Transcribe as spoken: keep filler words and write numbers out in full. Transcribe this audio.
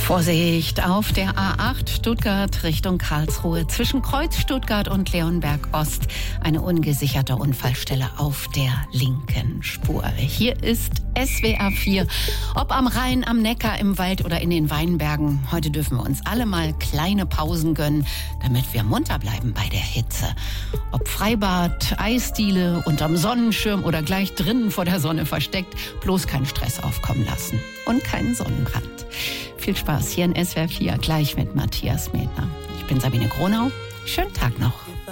Vorsicht auf der A acht Stuttgart Richtung Karlsruhe zwischen Kreuz Stuttgart und Leonberg Ost. Eine ungesicherte Unfallstelle auf der linken Spur. Hier ist S W R vier. Ob am Rhein, am Neckar, im Wald oder in den Weinbergen. Heute dürfen wir uns alle mal kleine Pausen gönnen, damit wir munter bleiben bei der Hitze. Ob Freibad, Eisdiele, unterm Sonnenschirm oder gleich drinnen vor der Sonne versteckt, bloß keinen Stress aufkommen lassen. Und keinen Sonnenbrand. Viel Spaß hier in S W R vier, gleich mit Matthias Medner. Ich bin Sabine Gronau. Schönen Tag noch.